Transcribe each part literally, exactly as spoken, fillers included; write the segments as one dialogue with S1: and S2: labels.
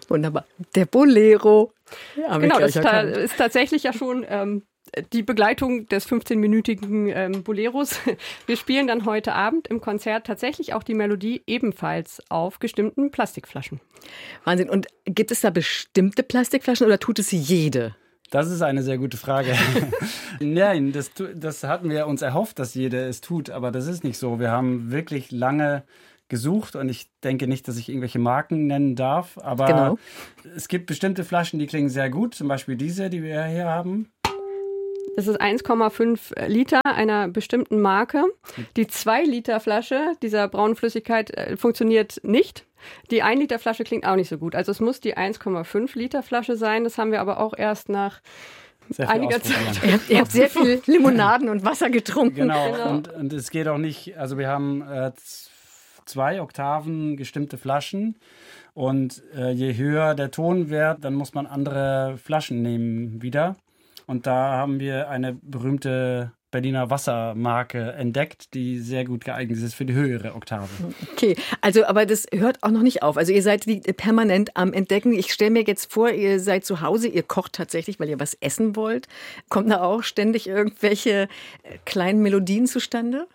S1: Wunderbar. Der Bolero.
S2: Ja, genau, das ta- ist tatsächlich ja schon ähm, die Begleitung des fünfzehnminütigen ähm, Boleros. Wir spielen dann heute Abend im Konzert tatsächlich auch die Melodie ebenfalls auf gestimmten Plastikflaschen.
S1: Wahnsinn. Und gibt es da bestimmte Plastikflaschen oder tut es jede?
S3: Das ist eine sehr gute Frage. Nein, das, das hatten wir uns erhofft, dass jeder es tut, aber das ist nicht so. Wir haben wirklich lange gesucht und ich denke nicht, dass ich irgendwelche Marken nennen darf, aber genau. Es gibt bestimmte Flaschen, die klingen sehr gut, zum Beispiel diese, die wir hier haben.
S2: Das ist eins Komma fünf Liter einer bestimmten Marke. Die zwei Liter Flasche dieser braunen Flüssigkeit äh, funktioniert nicht. Die ein Liter Flasche klingt auch nicht so gut. Also es muss die eins Komma fünf Liter Flasche sein. Das haben wir aber auch erst nach einiger Zeit.
S1: Ihr habt, ihr habt sehr viel Limonaden und Wasser getrunken.
S3: Genau, genau. Und, und es geht auch nicht, also wir haben äh, zwei Oktaven gestimmte Flaschen und äh, je höher der Tonwert, dann muss man andere Flaschen nehmen wieder. Und da haben wir eine berühmte Berliner Wassermarke entdeckt, die sehr gut geeignet ist für die höhere Oktave.
S1: Okay, also aber das hört auch noch nicht auf. Also ihr seid permanent am Entdecken. Ich stelle mir jetzt vor, ihr seid zu Hause, ihr kocht tatsächlich, weil ihr was essen wollt. Kommt da auch ständig irgendwelche kleinen Melodien zustande?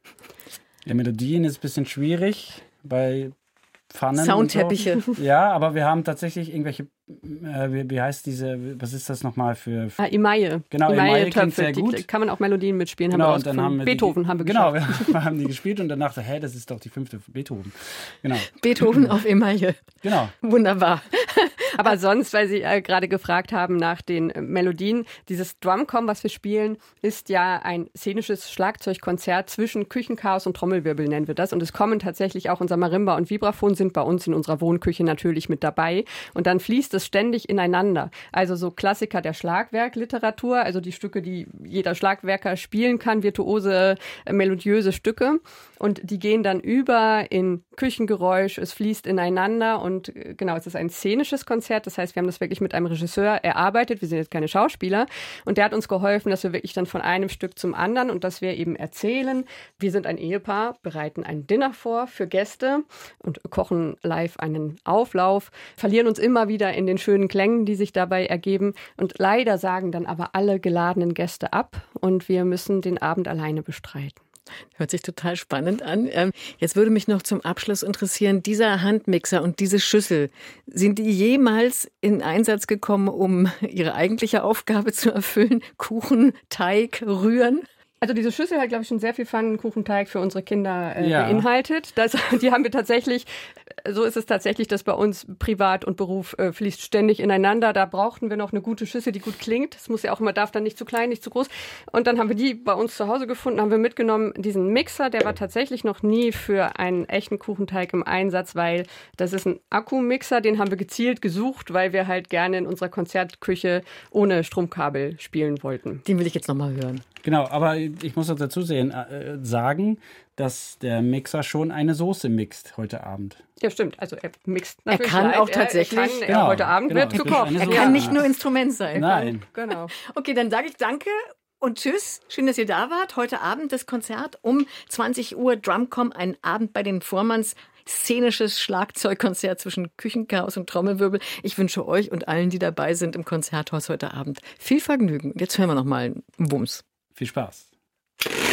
S3: Ja, Melodien ist ein bisschen schwierig bei Pfannen.
S1: Soundteppiche.
S3: So. Ja, aber wir haben tatsächlich irgendwelche, äh, wie, wie heißt diese, was ist das nochmal für...
S2: Ah, Emaille.
S3: Genau, Emaille klingt sehr gut.
S2: Die kann man auch Melodien mitspielen.
S3: Genau,
S2: haben wir
S3: und dann haben wir
S2: Beethoven
S3: die,
S2: haben wir
S3: Genau,
S2: geschafft.
S3: wir haben die gespielt und danach so, hä, das ist doch die fünfte Beethoven. Genau.
S1: Beethoven auf Emaille.
S3: Genau.
S1: Wunderbar.
S2: Aber sonst, weil Sie äh, gerade gefragt haben nach den äh, Melodien, dieses Drumcom, was wir spielen, ist ja ein szenisches Schlagzeugkonzert zwischen Küchenchaos und Trommelwirbel, nennen wir das. Und es kommen tatsächlich auch unser Marimba und Vibraphon sind bei uns in unserer Wohnküche natürlich mit dabei. Und dann fließt es ständig ineinander. Also so Klassiker der Schlagwerkliteratur, also die Stücke, die jeder Schlagwerker spielen kann, virtuose, äh, melodiöse Stücke. Und die gehen dann über in Küchengeräusch, es fließt ineinander und äh, genau, es ist ein szenisches Konzert. Das heißt, wir haben das wirklich mit einem Regisseur erarbeitet. Wir sind jetzt keine Schauspieler. Und der hat uns geholfen, dass wir wirklich dann von einem Stück zum anderen und dass wir eben erzählen, wir sind ein Ehepaar, bereiten ein Dinner vor für Gäste und kochen live einen Auflauf, verlieren uns immer wieder in den schönen Klängen, die sich dabei ergeben. Und leider sagen dann aber alle geladenen Gäste ab und wir müssen den Abend alleine bestreiten.
S1: Hört sich total spannend an. Jetzt würde mich noch zum Abschluss interessieren, dieser Handmixer und diese Schüssel, sind die jemals in Einsatz gekommen, um ihre eigentliche Aufgabe zu erfüllen? Kuchen, Teig, rühren?
S2: Also diese Schüssel hat, glaube ich, schon sehr viel Pfannenkuchenteig für unsere Kinder äh,
S3: ja.
S2: beinhaltet. Das, die haben wir tatsächlich, so ist es tatsächlich, dass bei uns Privat und Beruf äh, fließt ständig ineinander. Da brauchten wir noch eine gute Schüssel, die gut klingt. Das muss ja auch immer, darf dann nicht zu klein, nicht zu groß. Und dann haben wir die bei uns zu Hause gefunden, haben wir mitgenommen. Diesen Mixer, der war tatsächlich noch nie für einen echten Kuchenteig im Einsatz, weil das ist ein Akkumixer, den haben wir gezielt gesucht, weil wir halt gerne in unserer Konzertküche ohne Stromkabel spielen wollten.
S1: Den will ich jetzt nochmal hören.
S3: Genau, aber ich muss noch dazu sehen, äh, sagen, dass der Mixer schon eine Soße mixt heute Abend.
S2: Ja, stimmt. Also er mixt
S1: er
S2: natürlich
S1: kann
S2: live.
S1: auch tatsächlich.
S2: Er, er kann,
S3: genau,
S2: er heute Abend
S3: genau,
S2: wird gekocht.
S1: Er kann nicht nur Instrument sein.
S3: Nein.
S2: Genau.
S1: Okay, dann sage ich danke und tschüss. Schön, dass ihr da wart. Heute Abend das Konzert um zwanzig Uhr. Drumcom, ein Abend bei den Vormanns. Szenisches Schlagzeugkonzert zwischen Küchenchaos und Trommelwirbel. Ich wünsche euch und allen, die dabei sind im Konzerthaus heute Abend, viel Vergnügen. Jetzt hören wir noch mal einen Bums.
S3: Viel Spaß.